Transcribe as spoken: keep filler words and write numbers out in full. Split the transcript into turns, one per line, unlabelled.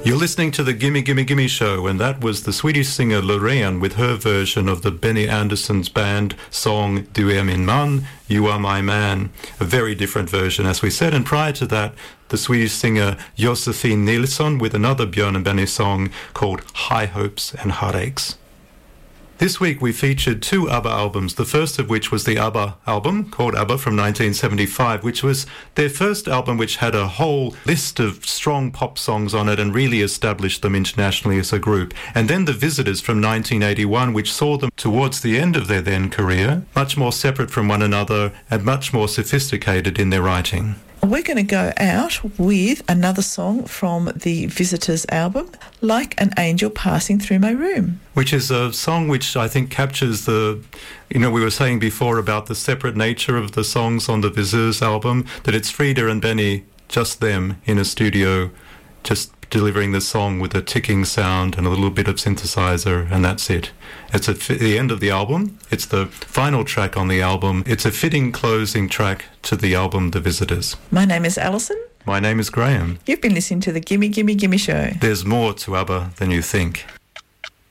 You're listening to the Gimme Gimme Gimme Show, and that was the Swedish singer Loreen with her version of the Benny Andersson's band song Du är min man, You Are My Man. A very different version, as we said, and prior to that, the Swedish singer Josefin Nilsson with another Björn and Benny song called High Hopes and Heartaches. This week we featured two ABBA albums, the first of which was the ABBA album, called ABBA, from nineteen seventy-five, which was their first album which had a whole list of strong pop songs on it and really established them internationally as a group. And then The Visitors from nineteen eighty-one, which saw them towards the end of their then career, much more separate from one another and much more sophisticated in their writing.
We're going to go out with another song from the Visitors album, Like an Angel Passing Through My Room.
Which is a song which I think captures the, you know, we were saying before about the separate nature of the songs on the Visitors album, that it's Frida and Benny, just them in a studio, just delivering the song with a ticking sound and a little bit of synthesizer, and that's it. It's at the end of the album. It's the final track on the album. It's a fitting closing track to the album The Visitors.
My name is Alison.
My name is Graham.
You've been listening to the Gimme Gimme Gimme Show.
There's more to ABBA than you think.